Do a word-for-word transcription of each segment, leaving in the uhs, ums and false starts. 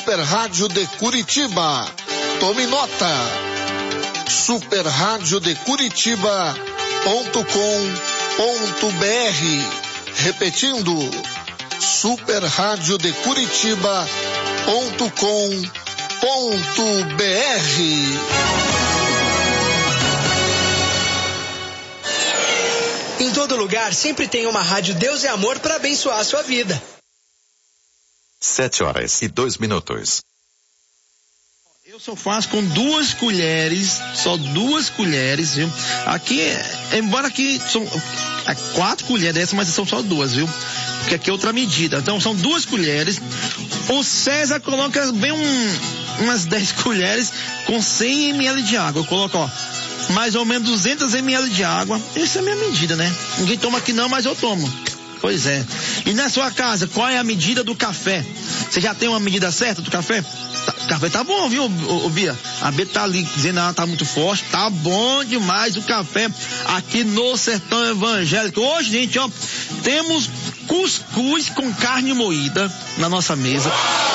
Super Rádio de Curitiba. Tome nota. super rádio de curitiba ponto com ponto br. Repetindo, super rádio de curitiba ponto com ponto br. Em todo lugar sempre tem uma rádio Deus é Amor para abençoar a sua vida. Sete horas e dois minutos. Eu só faço com duas colheres, só duas colheres, viu? Aqui, embora aqui são quatro colheres dessa, mas são só duas, viu? Porque aqui é outra medida. Então são duas colheres. O César coloca bem um, umas dez colheres com cem mililitros de água. Eu coloco, ó, mais ou menos duzentos mililitros de água. Essa é a minha medida, né? Ninguém toma aqui não, mas eu tomo. Pois é. E na sua casa, qual é a medida do café? Você já tem uma medida certa do café? O café tá bom, viu, ô, ô, Bia? A Bia tá ali dizendo que ela tá muito forte. Tá bom demais o café aqui no Sertão Evangélico. Hoje, gente, ó, temos cuscuz com carne moída na nossa mesa.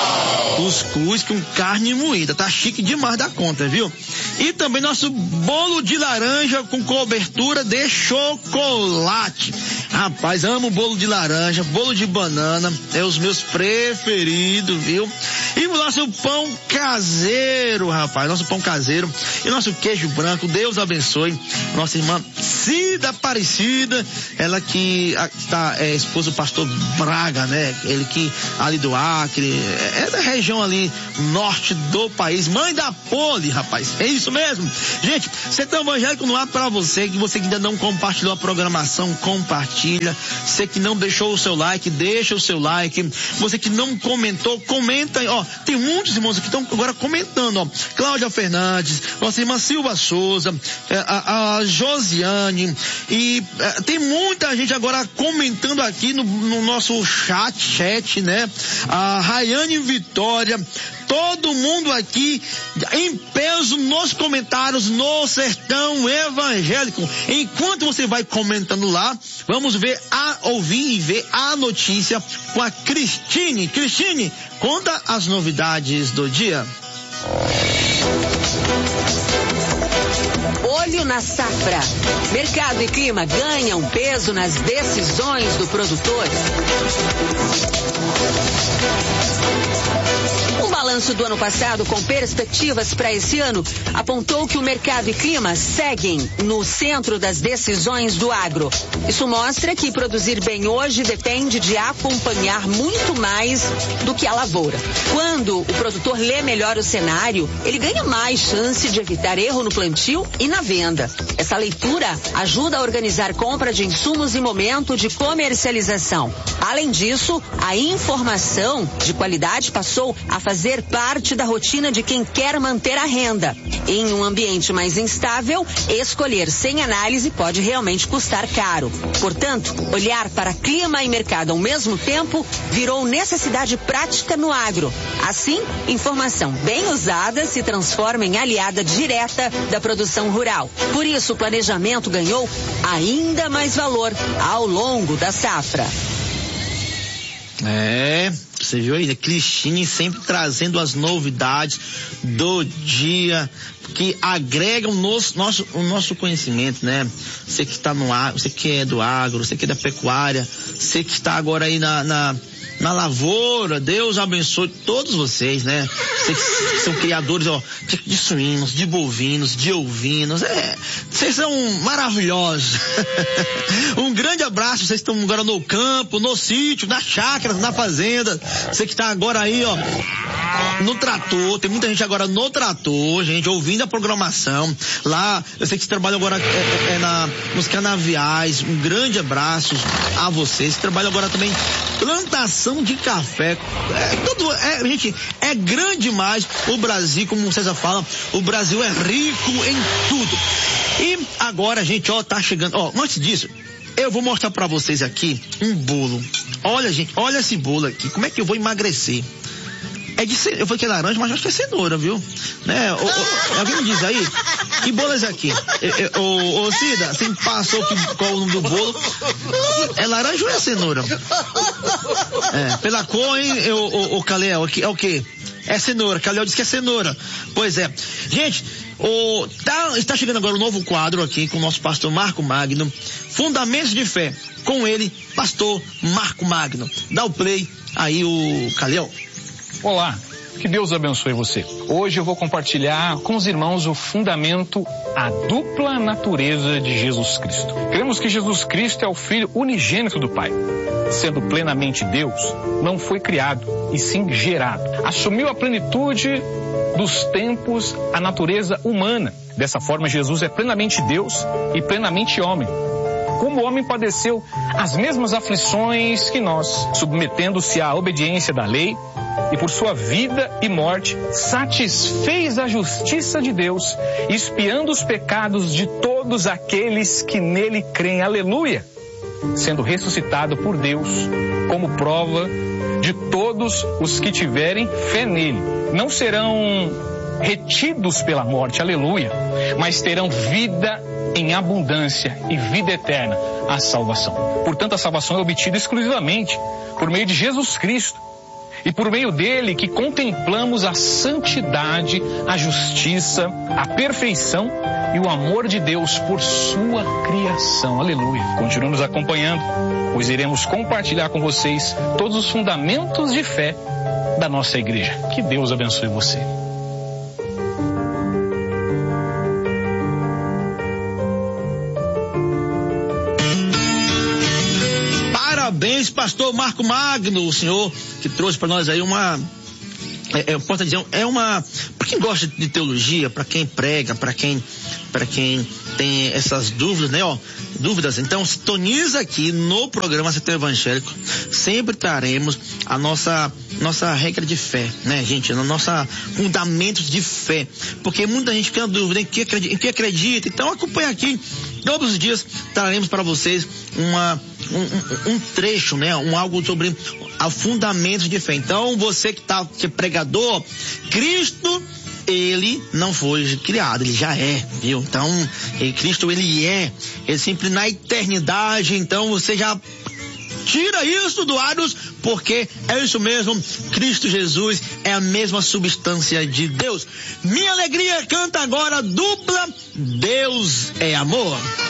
Cuscuz com carne moída. Tá chique demais da conta, viu? E também nosso bolo de laranja com cobertura de chocolate. Rapaz, amo bolo de laranja, bolo de banana, é os meus preferidos, viu? E o nosso pão caseiro, rapaz, nosso pão caseiro e nosso queijo branco, Deus abençoe. Nossa irmã Cida Aparecida, ela que está, é esposa do pastor Braga, né? Ele que ali do Acre, é da região ali norte do país, mãe da Poli, rapaz, é isso mesmo. Gente, Sertão Evangélico no ar pra você, que você que ainda não compartilhou a programação, compartilha. Você que não deixou o seu like, deixa o seu like. Você que não comentou, comenta aí, ó. Tem muitos irmãos aqui que estão agora comentando, ó. Cláudia Fernandes, nossa irmã Silva Souza, a, a Josiane, e a, tem muita gente agora comentando aqui no, no nosso chat, chat, né? A Rayane Vitória, todo mundo aqui em peso nos comentários no Sertão Evangélico. Enquanto você vai comentando lá, vamos ver, a, ouvir e ver a notícia com a Cristine. Cristine, conta as novidades do dia. Olho na safra. Mercado e clima ganham peso nas decisões do produtor. Um balanço do ano passado com perspectivas para esse ano apontou que o mercado e clima seguem no centro das decisões do agro. Isso mostra que produzir bem hoje depende de acompanhar muito mais do que a lavoura. Quando o produtor lê melhor o cenário, ele ganha mais chance de evitar erro no plantio e na venda. Essa leitura ajuda a organizar compra de insumos e momento de comercialização. Além disso, a informação de qualidade passou a fazer parte da rotina de quem quer manter a renda. Em um ambiente mais instável, escolher sem análise pode realmente custar caro. Portanto, olhar para clima e mercado ao mesmo tempo virou necessidade prática no agro. Assim, informação bem usada se transforma em aliada direta da produção rural. Por isso, o planejamento ganhou ainda mais valor ao longo da safra. É, você viu aí, né? Cristine sempre trazendo as novidades do dia que agregam nosso, nosso, o nosso conhecimento, né? Você que está no agro, você que é do agro, você que é da pecuária, você que está agora aí na, na, na lavoura, Deus abençoe todos vocês, né? Vocês que são criadores, ó, de, de suínos, de bovinos, de ovinos, é, vocês são maravilhosos. Um grande abraço, vocês estão agora no campo, no sítio, nas chácaras, na fazenda, você que está agora aí, ó, no trator, tem muita gente agora no trator, gente, ouvindo a programação, lá, eu sei que você trabalha agora é, é, na, nos canaviais, um grande abraço a vocês, que trabalham agora também plantação de café, é, tudo, é, gente, é grande demais o Brasil, como o César fala, o Brasil é rico em tudo. E agora, gente, ó, tá chegando, ó, antes disso, eu vou mostrar pra vocês aqui um bolo. Olha, gente, olha esse bolo aqui, como é que eu vou emagrecer? É de cenoura, eu falei que é laranja, mas acho que é cenoura, viu? Né? O, o, alguém me diz aí, que bolo é esse aqui? Ô, ô Cida, você me passou que, qual o nome do bolo? É laranja ou é cenoura? É, pela cor, hein, ô, ô, ô Calel, é o quê? É cenoura. Calhau disse que é cenoura. Pois é. Gente, o, tá, está chegando agora um novo quadro aqui com o nosso pastor Marco Magno. Fundamentos de Fé. Com ele, pastor Marco Magno. Dá o play aí, o Calhau. Olá. Que Deus abençoe você. Hoje eu vou compartilhar com os irmãos o fundamento, a dupla natureza de Jesus Cristo. Cremos que Jesus Cristo é o Filho unigênito do Pai. Sendo plenamente Deus, não foi criado, e sim gerado. Assumiu a plenitude dos tempos, a natureza humana. Dessa forma, Jesus é plenamente Deus e plenamente homem. Como homem padeceu as mesmas aflições que nós, submetendo-se à obediência da lei, e por sua vida e morte satisfez a justiça de Deus, expiando os pecados de todos aqueles que nele creem. Aleluia! Sendo ressuscitado por Deus como prova de todos os que tiverem fé nele. Não serão retidos pela morte, aleluia, mas terão vida em abundância e vida eterna, a salvação. Portanto, a salvação é obtida exclusivamente por meio de Jesus Cristo. E por meio dele que contemplamos a santidade, a justiça, a perfeição e o amor de Deus por sua criação. Aleluia. Continue nos acompanhando, pois iremos compartilhar com vocês todos os fundamentos de fé da nossa igreja. Que Deus abençoe você. Parabéns, pastor Marco Magno, o senhor que trouxe para nós aí uma, é, é, posso dizer, é uma, para quem gosta de teologia, para quem prega, para quem, para quem tem essas dúvidas, né, ó, dúvidas, então sintoniza aqui no programa Setor Evangélico, sempre traremos a nossa, nossa regra de fé, né, gente, a nossa fundamentos de fé, porque muita gente fica na dúvida em que acredita, em que acredita, então acompanha aqui, todos os dias traremos para vocês uma Um, um, um trecho, né? Um algo sobre a fundamentos de fé. Então, você que tá, que é pregador, Cristo, ele não foi criado, ele já é, viu? Então, ele, Cristo, ele é, ele sempre na eternidade, então você já tira isso do Aros, porque é isso mesmo, Cristo Jesus é a mesma substância de Deus. Minha alegria canta agora dupla, Deus é amor.